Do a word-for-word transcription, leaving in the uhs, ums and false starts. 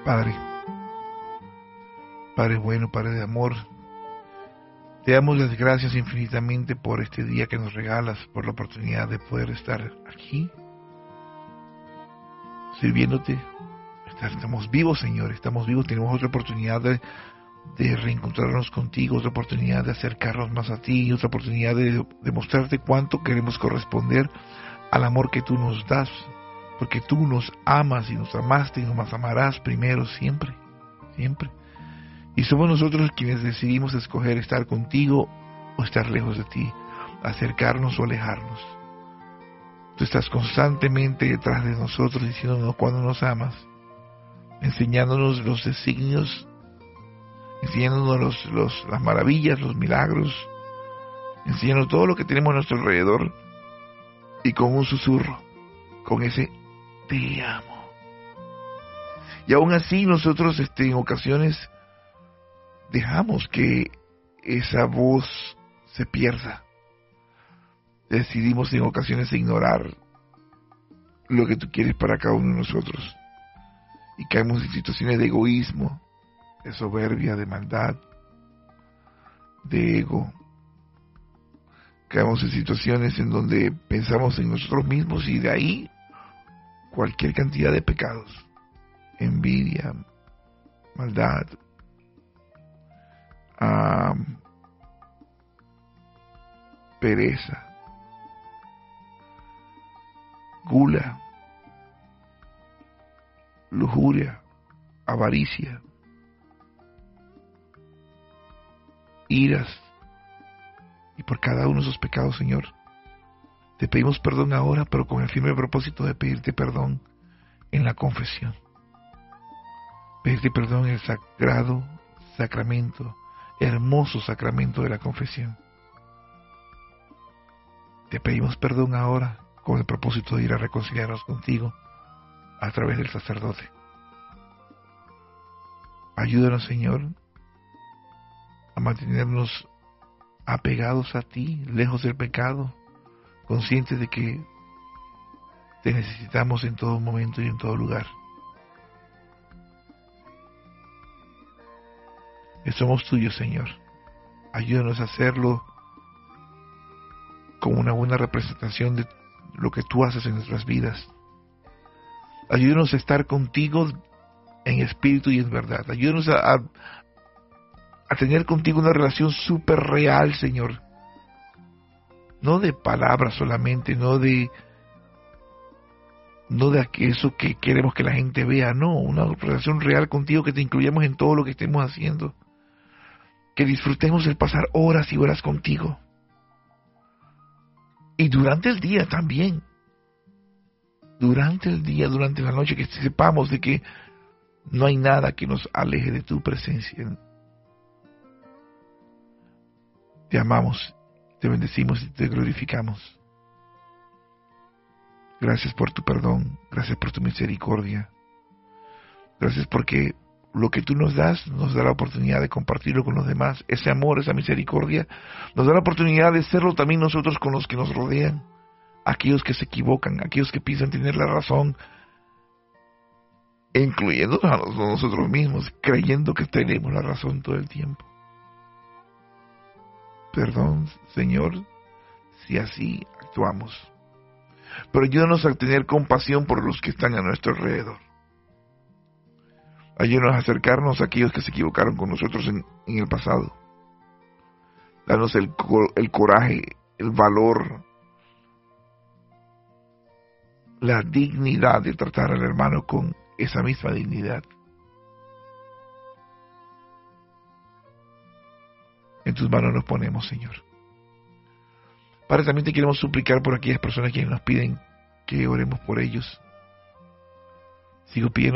Padre, Padre bueno, Padre de amor, te damos las gracias infinitamente por este día que nos regalas, por la oportunidad de poder estar aquí, sirviéndote. Estamos vivos, Señor, estamos vivos, tenemos otra oportunidad de, de reencontrarnos contigo, otra oportunidad de acercarnos más a ti, otra oportunidad de demostrarte cuánto queremos corresponder al amor que tú nos das, porque tú nos amas y nos amaste y nos amarás primero siempre, siempre. Y somos nosotros quienes decidimos escoger estar contigo o estar lejos de ti, acercarnos o alejarnos. Tú estás constantemente detrás de nosotros diciéndonos cuándo nos amas, enseñándonos los designios, enseñándonos los, los, las maravillas, los milagros, enseñándonos todo lo que tenemos a nuestro alrededor y con un susurro, con ese te amo. Y aún así nosotros este, en ocasiones dejamos que esa voz se pierda. Decidimos en ocasiones ignorar lo que tú quieres para cada uno de nosotros. Y caemos en situaciones de egoísmo, de soberbia, de maldad, de ego. Caemos en situaciones en donde pensamos en nosotros mismos y de ahí cualquier cantidad de pecados. Envidia, maldad, Um, pereza, gula, lujuria, avaricia, iras, y por cada uno de esos pecados, Señor, te pedimos perdón ahora, pero con el firme propósito de pedirte perdón en la confesión, pedirte perdón en el sagrado sacramento, hermoso sacramento de la confesión. Te pedimos perdón ahora con el propósito de ir a reconciliarnos contigo a través del sacerdote. Ayúdanos, Señor, a mantenernos apegados a ti, lejos del pecado, conscientes de que te necesitamos en todo momento y en todo lugar. Somos tuyos, Señor. Ayúdanos a hacerlo como una buena representación de lo que tú haces en nuestras vidas. Ayúdanos a estar contigo en espíritu y en verdad. Ayúdanos a, a, a tener contigo una relación súper real, Señor. No de palabras solamente, no de no de eso que queremos que la gente vea, no, una relación real contigo que te incluyamos en todo lo que estemos haciendo. Que disfrutemos el pasar horas y horas contigo. Y durante el día también. Durante el día, durante la noche, que sepamos de que no hay nada que nos aleje de tu presencia. Te amamos, te bendecimos y te glorificamos. Gracias por tu perdón, gracias por tu misericordia. Gracias porque lo que tú nos das, nos da la oportunidad de compartirlo con los demás. Ese amor, esa misericordia, nos da la oportunidad de serlo también nosotros con los que nos rodean. Aquellos que se equivocan, aquellos que piensan tener la razón, incluyéndonos a nosotros mismos, creyendo que tenemos la razón todo el tiempo. Perdón, Señor, si así actuamos. Pero ayúdanos a tener compasión por los que están a nuestro alrededor. Ayúdanos a acercarnos a aquellos que se equivocaron con nosotros en, en el pasado. Danos el, el coraje, el valor, la dignidad de tratar al hermano con esa misma dignidad. En tus manos nos ponemos, Señor. Padre, también te queremos suplicar por aquellas personas que nos piden que oremos por ellos. Sigo pidiendo